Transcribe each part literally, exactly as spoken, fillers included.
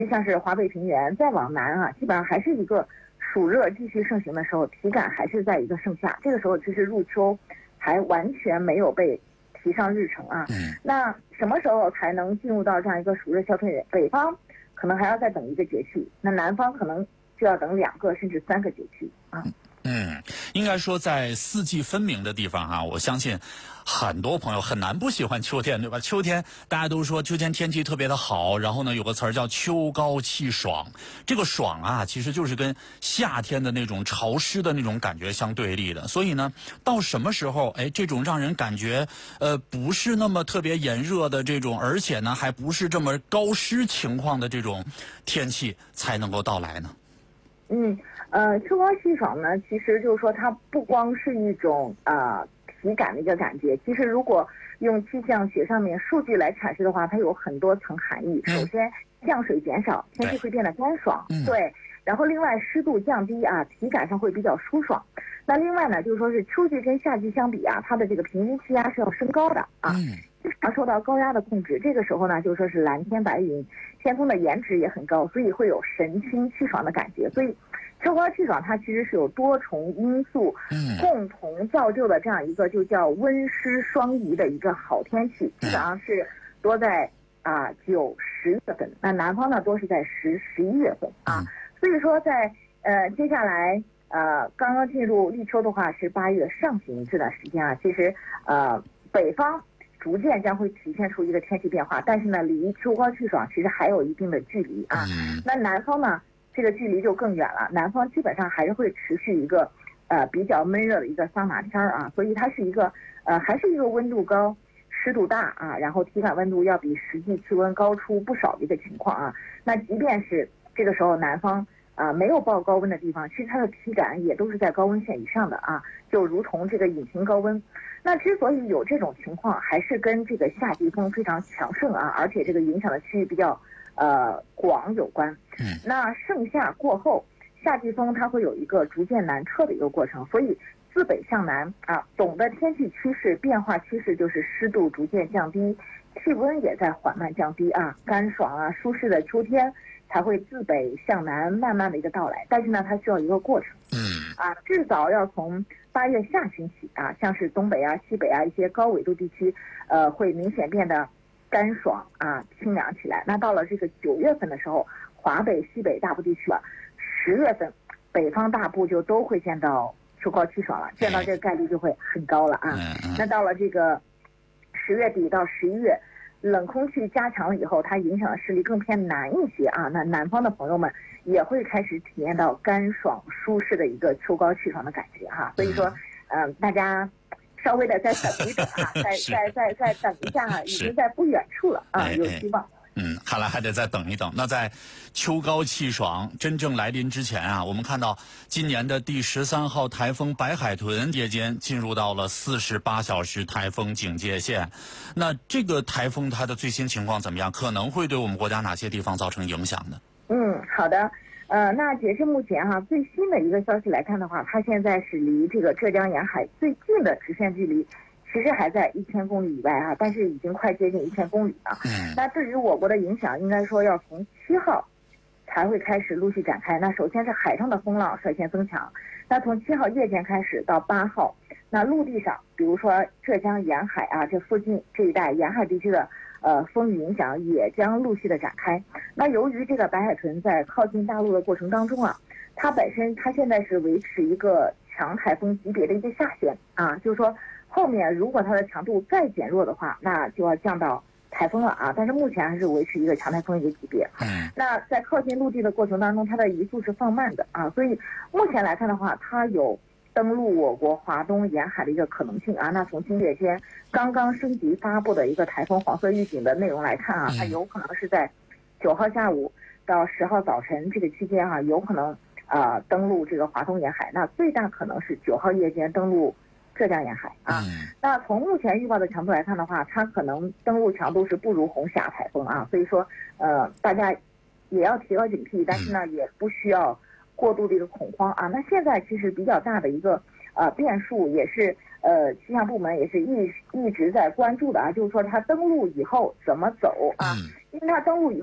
就像是华北平原再往南啊，基本上还是一个暑热继续盛行的时候，体感还是在一个盛夏。这个时候其实入秋还完全没有被提上日程啊。 嗯， 那什么时候才能进入到这样一个暑热消退？北方可能还要再等一个节气，那南方可能就要等两个甚至三个节气啊。 嗯，应该说在四季分明的地方哈、啊，我相信很多朋友很难不喜欢秋天，对吧？秋天大家都说秋天天气特别的好，然后呢有个词儿叫秋高气爽，这个爽啊其实就是跟夏天的那种潮湿的那种感觉相对立的。所以呢，到什么时候哎这种让人感觉呃不是那么特别炎热的这种，而且呢还不是这么高湿情况的这种天气才能够到来呢？ 嗯，呃，秋高气爽呢，其实就是说它不光是一种呃体感的一个感觉，其实如果用气象学上面数据来阐释的话，它有很多层含义。 嗯、 首先，降水减少，天气会变得干爽， 嗯、 对。然后另外湿度降低啊，体感上会比较舒爽。那另外呢，就是说是秋季跟夏季相比啊，它的这个平均气压是要升高的啊。 嗯而受到高压的控制，这个时候呢，就说是蓝天白云，天空的颜值也很高，所以会有神清气爽的感觉。所以，秋高气爽它其实是有多重因素共同造就的这样一个就叫温湿双宜的一个好天气，基本上是多在啊九十月份，那南方呢多是在十十一月份啊。所以说在呃接下来呃刚刚进入立秋的话是八月上旬这段时间啊，其实呃北方逐渐将会体现出一个天气变化，但是呢，离秋高气爽其实还有一定的距离啊。那南方呢，这个距离就更远了。南方基本上还是会持续一个呃比较闷热的一个桑拿天儿啊，所以它是一个呃还是一个温度高、湿度大啊，然后体感温度要比实际气温高出不少的一个情况啊。那即便是这个时候南方啊、呃、没有报高温的地方，其实它的体感也都是在高温线以上的啊，就如同这个隐形高温。那之所以有这种情况，还是跟这个夏季风非常强盛啊，而且这个影响的区域比较呃广有关。 嗯， 那盛夏过后，夏季风它会有一个逐渐南撤的一个过程，所以自北向南啊，总的天气趋势变化趋势就是湿度逐渐降低，气温也在缓慢降低啊，干爽啊舒适的秋天才会自北向南慢慢的一个到来，但是呢，它需要一个过程。 嗯啊，至少要从八月下旬起啊，像是东北啊、西北啊一些高纬度地区，呃，会明显变得干爽啊、清凉起来。那到了这个九月份的时候，华北、西北大部地区了，十月份北方大部就都会见到秋高气爽了，见到这个概率就会很高了啊。那到了这个十月底到十一月。冷空气加强了以后，它影响的势力更偏南一些啊。那南方的朋友们也会开始体验到干爽舒适的一个秋高气爽的感觉哈、啊。所以说，嗯、呃，大家稍微的再等一等啊，再再再再等一下啊，已经在不远处了啊，有希望。 嗯，看来还得再等一等。那在秋高气爽真正来临之前啊，我们看到今年的第十三号台风白海豚夜间进入到了四十八小时台风警戒线。那这个台风它的最新情况怎么样？可能会对我们国家哪些地方造成影响呢？ 嗯，好的。呃，那截至目前哈、啊，最新的一个消息来看的话，它现在是离这个浙江沿海最近的直线距离。其实还在一千公里以外啊，但是已经快接近一千公里了。 嗯， 那对于我国的影响，应该说要从七号才会开始陆续展开。那首先是海上的风浪率先增强，那从七号夜间开始到八号，那陆地上，比如说浙江沿海啊这附近这一带沿海地区的呃风雨影响也将陆续的展开。那由于这个白海豚在靠近大陆的过程当中啊，它本身它现在是维持一个强台风级别的一个下限啊，就是说。后面如果它的强度再减弱的话，那就要降到台风了啊。但是目前还是维持一个强台风一个级别。 嗯， 那在靠近陆地的过程当中，它的移速是放慢的啊，所以目前来看的话，它有登陆我国华东沿海的一个可能性啊。那从今夜间刚刚升级发布的一个台风黄色预警的内容来看啊，它有可能是在九号下午到十号早晨这个期间啊，有可能啊、呃、登陆这个华东沿海。那最大可能是九号夜间登陆浙江沿海啊， 嗯、 那从目前预报的强度来看的话，它可能登陆强度是不如红霞台风啊，所以说呃大家也要提高警惕，但是呢也不需要过度的一个恐慌啊。那现在其实比较大的一个呃变数，也是呃气象部门也是一一直在关注的啊，就是说它登陆以后怎么走啊？因为它登陆以后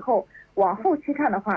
往后期看的话，